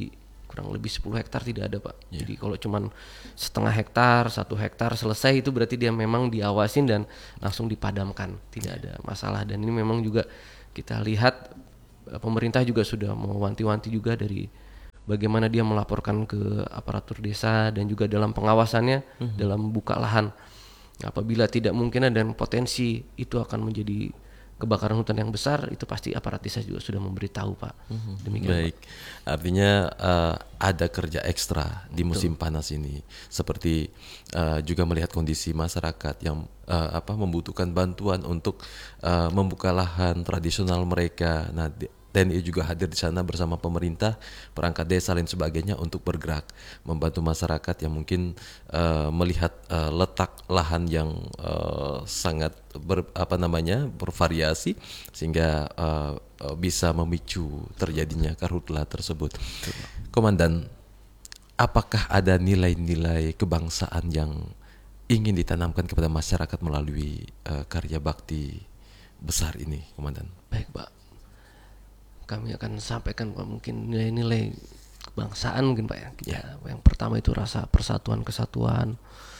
Speaker 1: kurang lebih sepuluh hektar tidak ada Pak.
Speaker 2: Yeah.
Speaker 1: Jadi kalau cuman setengah hektar, satu hektar selesai itu berarti dia memang diawasin dan langsung dipadamkan, tidak ada masalah. Dan ini memang juga kita lihat pemerintah juga sudah mewanti-wanti juga dari bagaimana dia melaporkan ke aparatur desa dan juga dalam pengawasannya mm-hmm. dalam buka lahan. Apabila tidak mungkin dan potensi itu akan menjadi kebakaran hutan yang besar, itu pasti aparat desa juga sudah memberitahu Pak. Mm-hmm. Demikian.
Speaker 2: Baik, Pak. Artinya uh, ada kerja ekstra di musim Betul. panas ini, seperti uh, juga melihat kondisi masyarakat yang uh, apa membutuhkan bantuan untuk uh, membuka lahan tradisional mereka. Nah, di, T N I juga hadir di sana bersama pemerintah, perangkat desa dan sebagainya untuk bergerak membantu masyarakat yang mungkin uh, melihat uh, letak lahan yang uh, sangat ber, apa namanya bervariasi sehingga uh, uh, bisa memicu terjadinya karhutla tersebut. Komandan, apakah ada nilai-nilai kebangsaan yang ingin ditanamkan kepada masyarakat melalui uh, karya bakti besar ini, Komandan?
Speaker 1: Baik, Pak. Kami akan sampaikan Pak mungkin nilai-nilai kebangsaan mungkin Pak ya. Kita, yeah. Yang pertama itu rasa persatuan kesatuan,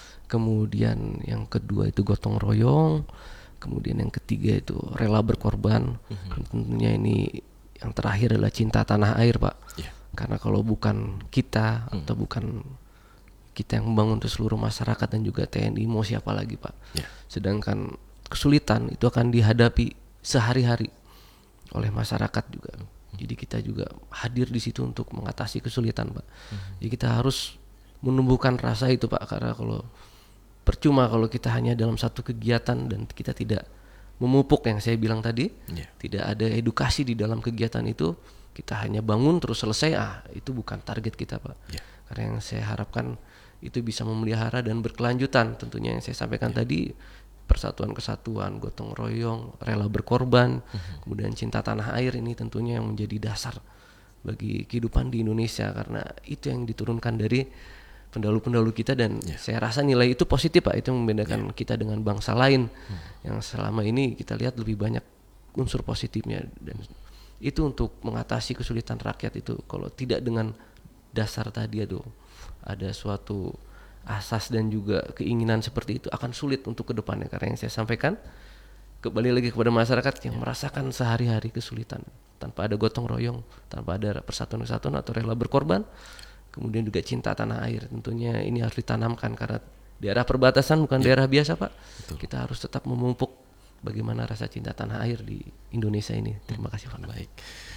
Speaker 1: kemudian yang kedua itu gotong royong, kemudian yang ketiga itu rela berkorban. Mm-hmm. Tentunya ini yang terakhir adalah cinta tanah air Pak. Yeah. Karena kalau bukan kita mm. atau bukan kita yang membangun untuk seluruh masyarakat dan juga T N I mau siapa lagi Pak. Yeah. Sedangkan kesulitan itu akan dihadapi sehari-hari oleh masyarakat juga. Jadi kita juga hadir di situ untuk mengatasi kesulitan Pak. Mm-hmm. Jadi kita harus menumbuhkan rasa itu Pak, karena kalau percuma kalau kita hanya dalam satu kegiatan dan kita tidak memupuk yang saya bilang tadi, yeah. tidak ada edukasi di dalam kegiatan itu, kita hanya bangun terus selesai, ah itu bukan target kita Pak. Yeah. Karena yang saya harapkan itu bisa memelihara dan berkelanjutan, tentunya yang saya sampaikan yeah. tadi, persatuan kesatuan, gotong royong, rela berkorban, uh-huh. kemudian cinta tanah air, ini tentunya yang menjadi dasar bagi kehidupan di Indonesia, karena itu yang diturunkan dari pendahulu-pendahulu kita dan yeah. saya rasa nilai itu positif Pak, itu yang membedakan yeah. kita dengan bangsa lain hmm. yang selama ini kita lihat lebih banyak unsur positifnya, dan itu untuk mengatasi kesulitan rakyat itu. Kalau tidak dengan dasar tadi itu ada suatu asas dan juga keinginan seperti itu, akan sulit untuk ke depannya. Karena yang saya sampaikan kembali lagi kepada masyarakat yang merasakan sehari-hari kesulitan tanpa ada gotong royong, tanpa ada persatuan kesatuan atau rela berkorban, kemudian juga cinta tanah air. Tentunya ini harus ditanamkan karena daerah perbatasan bukan ya. daerah biasa Pak. Betul. Kita harus tetap memupuk bagaimana rasa cinta tanah air di Indonesia ini. Terima kasih Pak.
Speaker 2: Baik.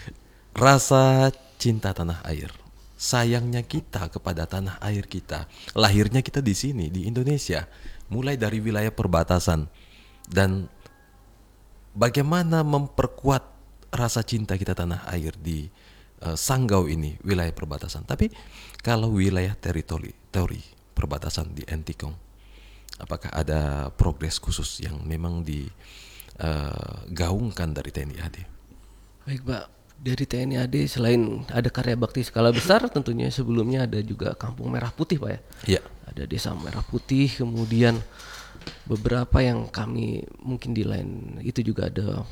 Speaker 2: Rasa cinta tanah air, sayangnya kita kepada tanah air kita. Lahirnya kita di sini, di Indonesia, mulai dari wilayah perbatasan. Dan bagaimana memperkuat rasa cinta kita tanah air di uh, Sanggau ini, wilayah perbatasan. Tapi kalau wilayah teritori, teori perbatasan di Entikong, apakah ada progres khusus yang memang digaungkan uh, dari T N I A D?
Speaker 1: Baik Pak. Dari T N I A D selain ada karya bakti skala besar, tentunya sebelumnya ada juga Kampung Merah Putih Pak ya.
Speaker 2: Yeah.
Speaker 1: Ada Desa Merah Putih, kemudian beberapa yang kami mungkin di lain itu juga ada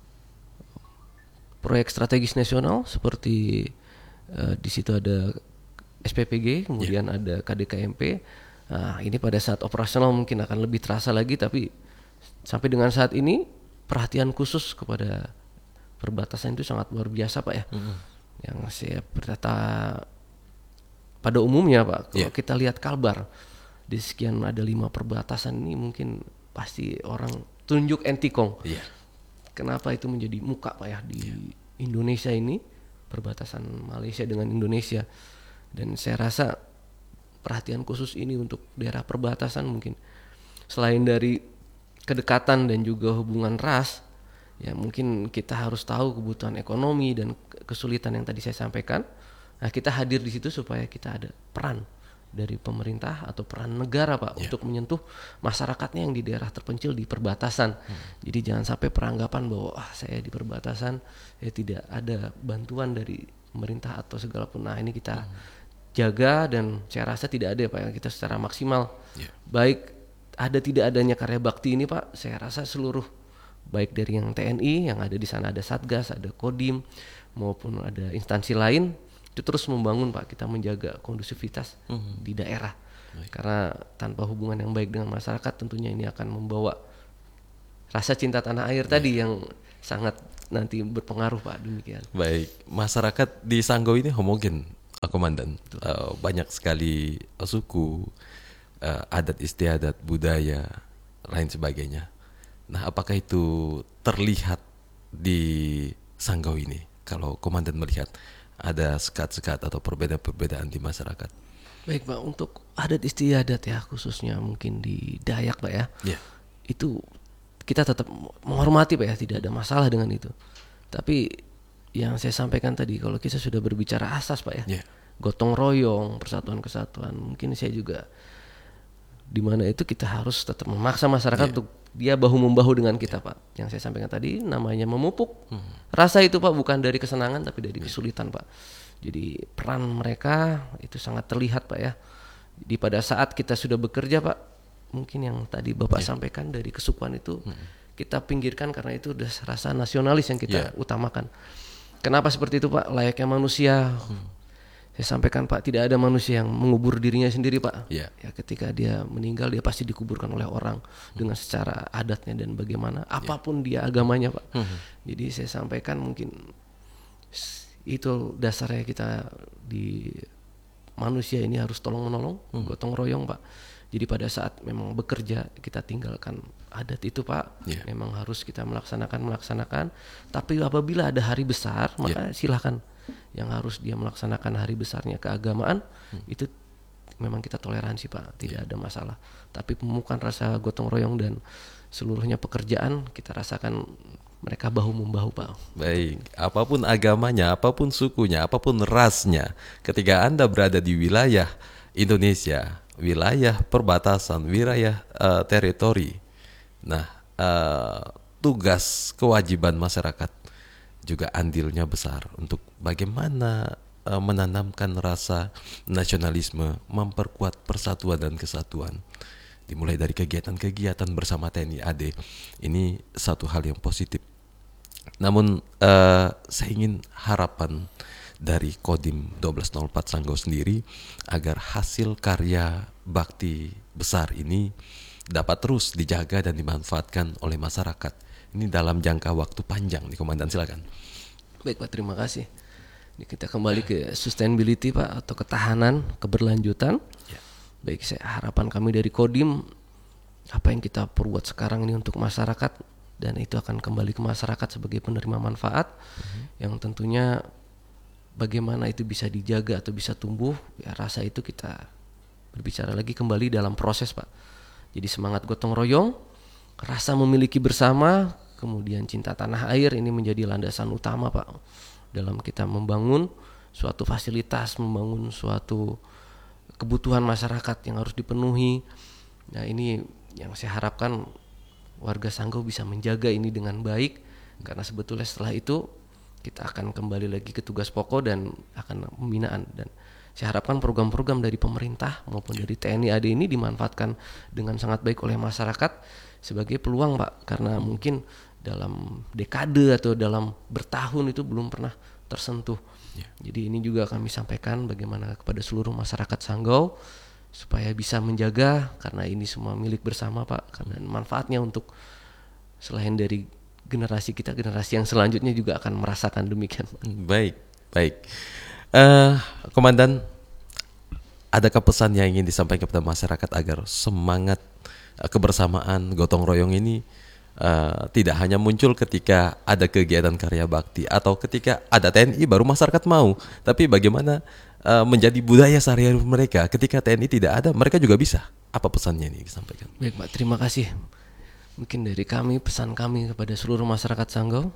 Speaker 1: proyek strategis nasional seperti uh, di situ ada S P P G, kemudian yeah. ada K D K M P. Nah, ini pada saat operasional mungkin akan lebih terasa lagi, tapi sampai dengan saat ini perhatian khusus kepada perbatasan itu sangat luar biasa Pak ya. Mm-hmm. Yang saya berkata pada umumnya Pak, kalau yeah. kita lihat Kalbar di sekian ada lima perbatasan ini, mungkin pasti orang tunjuk Entikong. Yeah. Kenapa itu menjadi muka Pak ya di yeah. Indonesia ini, perbatasan Malaysia dengan Indonesia. Dan saya rasa perhatian khusus ini untuk daerah perbatasan mungkin selain dari kedekatan dan juga hubungan ras, ya mungkin kita harus tahu kebutuhan ekonomi dan kesulitan yang tadi saya sampaikan. Nah, kita hadir di situ supaya kita ada peran dari pemerintah atau peran negara Pak yeah. untuk menyentuh masyarakatnya yang di daerah terpencil di perbatasan. Hmm. Jadi jangan sampai peranggapan bahwa ah, saya di perbatasan ya tidak ada bantuan dari pemerintah atau segala pun. Nah, ini kita hmm. jaga, dan saya rasa tidak ada Pak yang kita secara maksimal. Yeah. Baik ada tidak adanya karya bakti ini Pak, saya rasa seluruh baik dari yang T N I yang ada di sana, ada Satgas, ada Kodim maupun ada instansi lain, itu terus membangun Pak, kita menjaga kondusivitas
Speaker 2: Mhm.
Speaker 1: di daerah.
Speaker 2: Baik.
Speaker 1: Karena tanpa hubungan yang baik dengan masyarakat tentunya ini akan membawa rasa cinta tanah air tadi yang sangat nanti berpengaruh Pak, demikian.
Speaker 2: Baik, masyarakat di Sanggau ini homogen, uh, Komandan. Uh, banyak sekali uh, suku, uh, adat istiadat, budaya, lain sebagainya. Nah, apakah itu terlihat di Sanggau ini? Kalau Komandan melihat ada sekat-sekat atau perbedaan-perbedaan di masyarakat.
Speaker 1: Baik Pak, untuk adat istiadat ya khususnya mungkin di Dayak Pak ya,
Speaker 2: Ya,
Speaker 1: itu kita tetap menghormati Pak ya, tidak ada masalah dengan itu. Tapi yang saya sampaikan tadi, kalau kita sudah berbicara asas Pak ya,
Speaker 2: ya,
Speaker 1: gotong royong, persatuan kesatuan, mungkin saya juga di mana itu kita harus tetap memaksa masyarakat
Speaker 2: Yeah.
Speaker 1: untuk dia bahu membahu dengan kita Pak. Yang saya sampaikan tadi namanya memupuk rasa itu Pak, bukan dari kesenangan tapi dari kesulitan Pak. Jadi peran mereka itu sangat terlihat Pak ya. Jadi pada saat kita sudah bekerja Pak, mungkin yang tadi Bapak sampaikan dari kesukuan itu kita pinggirkan karena itu udah rasa nasionalis yang kita
Speaker 2: Yeah.
Speaker 1: utamakan. Kenapa seperti itu Pak? Layaknya manusia. Saya sampaikan Pak, tidak ada manusia yang mengubur dirinya sendiri Pak.
Speaker 2: Ya.
Speaker 1: Ya ketika dia meninggal dia pasti dikuburkan oleh orang dengan secara adatnya dan bagaimana apapun dia agamanya Pak. Jadi saya sampaikan mungkin s- itu dasarnya kita di manusia ini harus tolong menolong, gotong royong Pak. Jadi pada saat memang bekerja kita tinggalkan adat itu Pak.
Speaker 2: Ya.
Speaker 1: Memang harus kita melaksanakan melaksanakan. Tapi apabila ada hari besar maka silakan yang harus dia melaksanakan hari besarnya keagamaan itu memang kita toleransi Pak, tidak ada masalah. Tapi pemukan rasa gotong royong dan seluruhnya pekerjaan kita rasakan mereka bahu membahu Pak.
Speaker 2: baik. Apapun agamanya, apapun sukunya, apapun rasnya, ketika Anda berada di wilayah Indonesia, wilayah perbatasan, wilayah eh, teritori, nah eh, tugas kewajiban masyarakat juga andilnya besar untuk bagaimana eh, menanamkan rasa nasionalisme, memperkuat persatuan dan kesatuan. Dimulai dari kegiatan-kegiatan bersama T N I A D. Ini satu hal yang positif. Namun eh, saya ingin harapan dari Kodim satu dua nol empat Sanggau sendiri agar hasil karya bakti besar ini dapat terus dijaga dan dimanfaatkan oleh masyarakat. Ini dalam jangka waktu panjang nih Komandan, silakan.
Speaker 1: Baik Pak, terima kasih. Ini kita kembali ke sustainability Pak atau ketahanan, keberlanjutan.
Speaker 2: Ya.
Speaker 1: Baik, saya harapan kami dari Kodim apa yang kita perbuat sekarang ini untuk masyarakat dan itu akan kembali ke masyarakat sebagai penerima manfaat yang tentunya bagaimana itu bisa dijaga atau bisa tumbuh ya rasa itu kita berbicara lagi kembali dalam proses Pak. Jadi semangat gotong royong, rasa memiliki bersama, kemudian cinta tanah air ini menjadi landasan utama Pak dalam kita membangun suatu fasilitas, membangun suatu kebutuhan masyarakat yang harus dipenuhi. Nah ini yang saya harapkan warga Sanggau bisa menjaga ini dengan baik karena sebetulnya setelah itu kita akan kembali lagi ke tugas pokok dan akan pembinaan dan saya harapkan program-program dari pemerintah maupun dari T N I A D ini dimanfaatkan dengan sangat baik oleh masyarakat sebagai peluang Pak karena mungkin dalam dekade atau dalam bertahun itu belum pernah tersentuh. Jadi ini juga kami sampaikan bagaimana kepada seluruh masyarakat Sanggau supaya bisa menjaga karena ini semua milik bersama Pak karena manfaatnya untuk selain dari generasi kita generasi yang selanjutnya juga akan merasakan demikian.
Speaker 2: Baik, baik. Eh, Komandan, adakah pesan yang ingin disampaikan kepada masyarakat agar semangat eh, kebersamaan gotong royong ini eh, tidak hanya muncul ketika ada kegiatan karya bakti atau ketika ada T N I baru masyarakat mau, tapi bagaimana eh, menjadi budaya sehari-hari mereka ketika T N I tidak ada, mereka juga bisa. Apa pesannya ini disampaikan?
Speaker 1: Baik Pak, terima kasih. Mungkin dari kami pesan kami kepada seluruh masyarakat Sanggau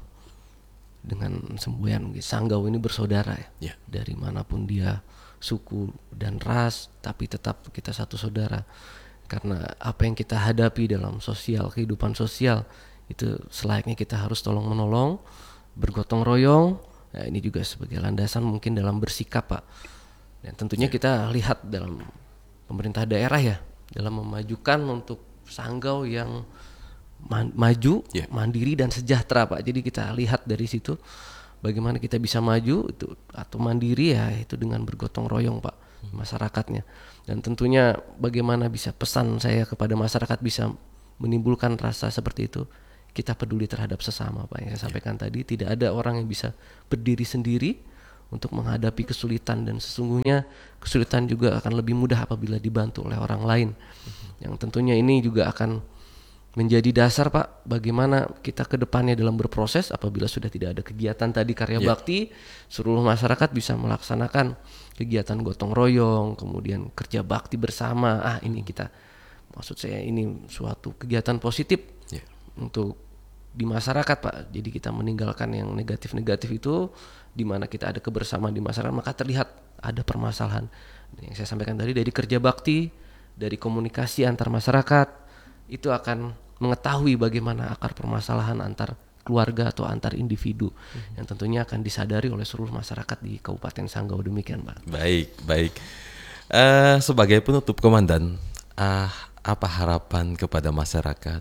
Speaker 1: dengan semboyan Sanggau ini bersaudara ya.
Speaker 2: Ya.
Speaker 1: Dari manapun dia suku dan ras tapi tetap kita satu saudara. Karena apa yang kita hadapi dalam sosial, kehidupan sosial itu selayaknya kita harus tolong menolong, bergotong royong. Nah, ini juga sebagai landasan mungkin dalam bersikap Pak. Dan tentunya kita lihat dalam pemerintah daerah ya dalam memajukan untuk Sanggau yang man- maju,
Speaker 2: Yeah.
Speaker 1: mandiri dan sejahtera Pak. Jadi kita lihat dari situ bagaimana kita bisa maju itu atau mandiri ya itu dengan bergotong royong Pak masyarakatnya. Dan tentunya bagaimana bisa pesan saya kepada masyarakat bisa menimbulkan rasa seperti itu. Kita peduli terhadap sesama Pak. Yang saya sampaikan yeah. tadi tidak ada orang yang bisa berdiri sendiri untuk menghadapi kesulitan, dan sesungguhnya kesulitan juga akan lebih mudah apabila dibantu oleh orang lain. Mm-hmm. Yang tentunya ini juga akan menjadi dasar Pak bagaimana kita ke depannya dalam berproses apabila sudah tidak ada kegiatan tadi karya yeah. bakti, seluruh masyarakat bisa melaksanakan kegiatan gotong royong, kemudian kerja bakti bersama. Ah ini kita, maksud saya ini suatu kegiatan positif yeah. untuk di masyarakat Pak. Jadi kita meninggalkan yang negatif-negatif itu, di mana kita ada kebersamaan di masyarakat, maka terlihat ada permasalahan. Yang saya sampaikan tadi dari kerja bakti, dari komunikasi antar masyarakat, itu akan mengetahui bagaimana akar permasalahan antar keluarga atau antar individu hmm. yang tentunya akan disadari oleh seluruh masyarakat di Kabupaten Sanggau. Demikian Pak.
Speaker 2: Baik, baik. Uh, sebagai penutup Komandan, uh, apa harapan kepada masyarakat,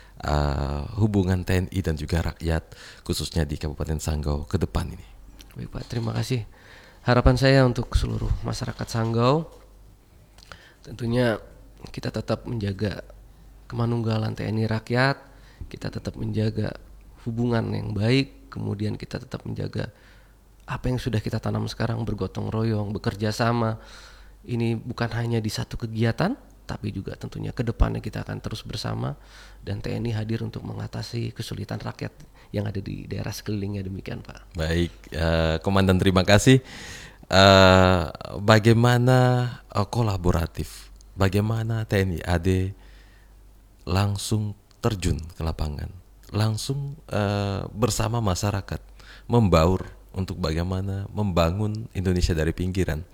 Speaker 2: uh, hubungan T N I dan juga rakyat khususnya di Kabupaten Sanggau ke depan ini?
Speaker 1: Baik Pak, terima kasih. Harapan saya untuk seluruh masyarakat Sanggau, tentunya kita tetap menjaga kemanunggalan T N I rakyat, kita tetap menjaga hubungan yang baik, kemudian kita tetap menjaga apa yang sudah kita tanam sekarang, bergotong royong, bekerja sama. Ini bukan hanya di satu kegiatan, tapi juga tentunya ke depannya kita akan terus bersama, dan T N I hadir untuk mengatasi kesulitan rakyat yang ada di daerah sekelilingnya. Demikian Pak.
Speaker 2: Baik, uh, Komandan terima kasih. Uh, bagaimana uh, kolaboratif, bagaimana T N I A D langsung terjun ke lapangan, langsung uh, bersama masyarakat membaur untuk bagaimana membangun Indonesia dari pinggiran,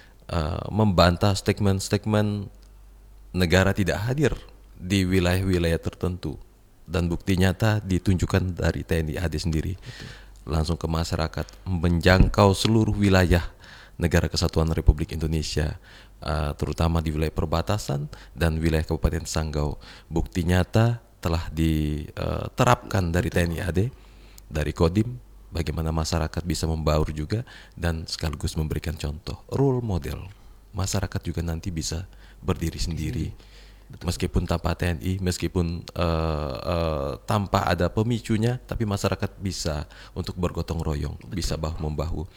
Speaker 2: uh, membantah statement-statement negara tidak hadir di wilayah-wilayah tertentu, dan bukti nyata ditunjukkan dari T N I A D sendiri. Betul. Langsung ke masyarakat, menjangkau seluruh wilayah negara kesatuan Republik Indonesia, uh, terutama di wilayah perbatasan dan wilayah Kabupaten Sanggau. Bukti nyata telah diterapkan dari T N I A D, dari Kodim, bagaimana masyarakat bisa membaur juga dan sekaligus memberikan contoh, role model. Masyarakat juga nanti bisa berdiri sendiri. Betul. Meskipun tanpa T N I, meskipun uh, uh, tanpa ada pemicunya, tapi masyarakat bisa untuk bergotong royong. Betul. Bisa bahu-membahu.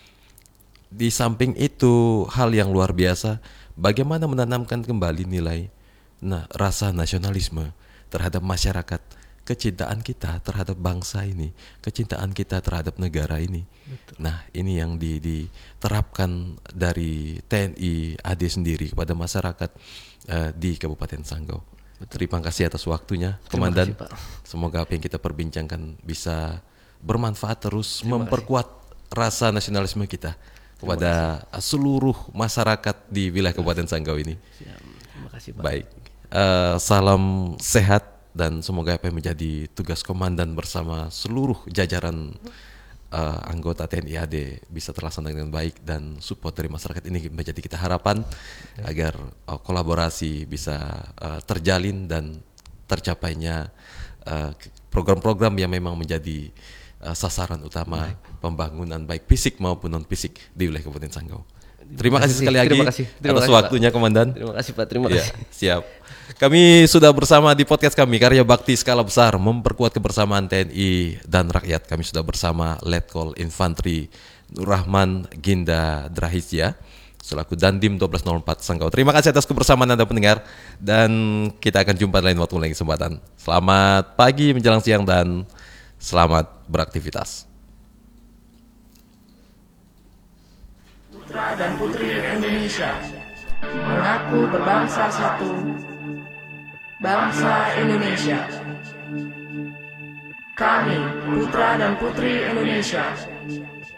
Speaker 2: Di samping itu, hal yang luar biasa, bagaimana menanamkan kembali nilai nah, rasa nasionalisme terhadap masyarakat, kecintaan kita terhadap bangsa ini, kecintaan kita terhadap negara ini. Betul. Nah, ini yang di, diterapkan dari T N I A D sendiri kepada masyarakat uh, di Kabupaten Sanggau. Betul. Terima kasih atas waktunya, Komandan. Kasih, Pak. Semoga apa yang kita perbincangkan bisa bermanfaat terus, terima memperkuat kasih. Rasa nasionalisme kita kepada seluruh masyarakat di wilayah Kabupaten Sanggau ini. Siap. Terima kasih Pak. Baik, uh, salam sehat dan semoga apa yang menjadi tugas Komandan bersama seluruh jajaran uh, anggota T N I A D bisa terlaksana dengan baik, dan support dari masyarakat ini menjadi kita harapan ya. Agar uh, kolaborasi bisa uh, terjalin dan tercapainya uh, program-program yang memang menjadi Uh, sasaran utama baik. Pembangunan baik fisik maupun non fisik di wilayah Kabupaten Sanggau. Terima kasih sekali lagi terima kasih. Terima atas kasih, waktunya Pak. Komandan.
Speaker 1: Terima kasih Pak, terima
Speaker 2: ya,
Speaker 1: kasih.
Speaker 2: Siap. Kami sudah bersama di podcast kami Karya Bakti Skala Besar, memperkuat kebersamaan T N I dan rakyat. Kami sudah bersama Letkol Infantri Nur Rahman Ginda Drahisya selaku Dandim dua belas nol empat Sanggau. Terima kasih atas kebersamaan Anda pendengar, dan kita akan jumpa lain waktu lain kesempatan. Selamat pagi menjelang siang dan selamat beraktivitas.
Speaker 3: Putra dan putri Indonesia mengaku berbangsa satu, bangsa Indonesia. Kami, putra dan putri Indonesia,